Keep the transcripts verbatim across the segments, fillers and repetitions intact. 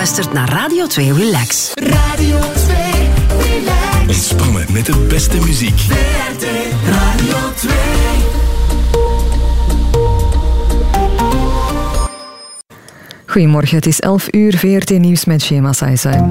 luistert naar Radio twee Relax. Radio twee Relax. Ontspannen met de beste muziek. V R T Radio twee. Goedemorgen, het is elf uur, V R T Nieuws met Shema Saisai.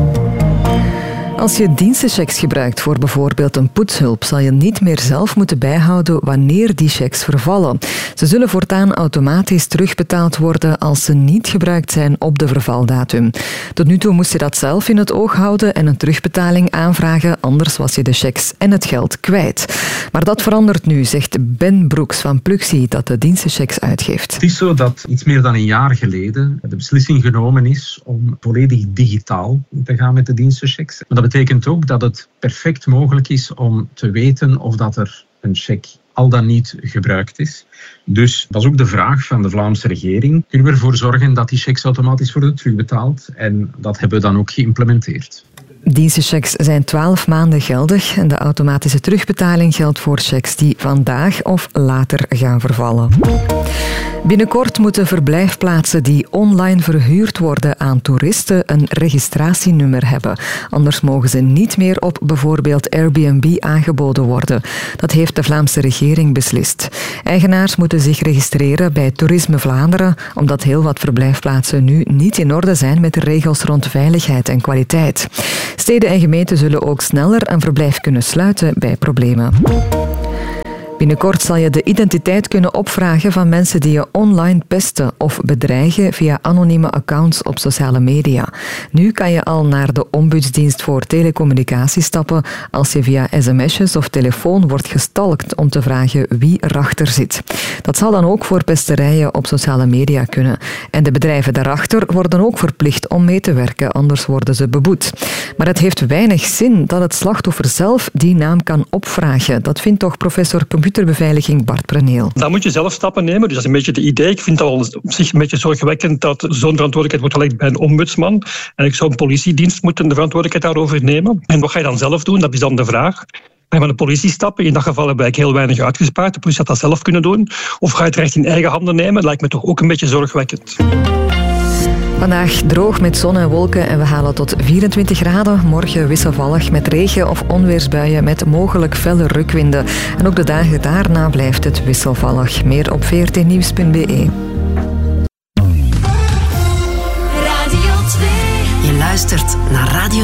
Als je dienstenchecks gebruikt voor bijvoorbeeld een poetshulp, zal je niet meer zelf moeten bijhouden wanneer die checks vervallen. Ze zullen voortaan automatisch terugbetaald worden als ze niet gebruikt zijn op de vervaldatum. Tot nu toe moest je dat zelf in het oog houden en een terugbetaling aanvragen, anders was je de checks en het geld kwijt. Maar dat verandert nu, zegt Ben Broeks van Pluxee, dat de dienstenchecks uitgeeft. Het is zo dat iets meer dan een jaar geleden de beslissing genomen is om volledig digitaal te gaan met de dienstenchecks. Maar dat betekent ook dat het perfect mogelijk is om te weten of dat er een cheque al dan niet gebruikt is. Dus dat is ook de vraag van de Vlaamse regering. Kunnen we ervoor zorgen dat die checks automatisch worden terugbetaald? En dat hebben we dan ook geïmplementeerd. Dienstenchecks zijn twaalf maanden geldig en de automatische terugbetaling geldt voor checks die vandaag of later gaan vervallen. Binnenkort moeten verblijfplaatsen die online verhuurd worden aan toeristen een registratienummer hebben. Anders mogen ze niet meer op bijvoorbeeld Airbnb aangeboden worden. Dat heeft de Vlaamse regering beslist. Eigenaars moeten zich registreren bij Toerisme Vlaanderen, omdat heel wat verblijfplaatsen nu niet in orde zijn met de regels rond veiligheid en kwaliteit. Steden en gemeenten zullen ook sneller een verblijf kunnen sluiten bij problemen. Binnenkort zal je de identiteit kunnen opvragen van mensen die je online pesten of bedreigen via anonieme accounts op sociale media. Nu kan je al naar de Ombudsdienst voor Telecommunicatie stappen als je via sms'jes of telefoon wordt gestalkt om te vragen wie erachter zit. Dat zal dan ook voor pesterijen op sociale media kunnen. En de bedrijven daarachter worden ook verplicht om mee te werken, anders worden ze beboet. Maar het heeft weinig zin dat het slachtoffer zelf die naam kan opvragen. Dat vindt toch professor computerbeveiliging Bart Preneel. Dan moet je zelf stappen nemen. Dus dat is een beetje het idee. Ik vind het al op zich een beetje zorgwekkend dat zo'n verantwoordelijkheid wordt gelegd bij een ombudsman. En zo'n politiedienst moet de verantwoordelijkheid daarover nemen. En wat ga je dan zelf doen? Dat is dan de vraag. Ga je met de politie stappen? In dat geval hebben wij heel weinig uitgespaard. De politie had dat zelf kunnen doen. Of ga je het recht in eigen handen nemen? Dat lijkt me toch ook een beetje zorgwekkend. Vandaag droog met zon en wolken en we halen tot vierentwintig graden. Morgen wisselvallig met regen of onweersbuien met mogelijk felle rukwinden. En ook de dagen daarna blijft het wisselvallig. Meer op v r t nieuws punt b e. Radio twee. Je luistert naar Radio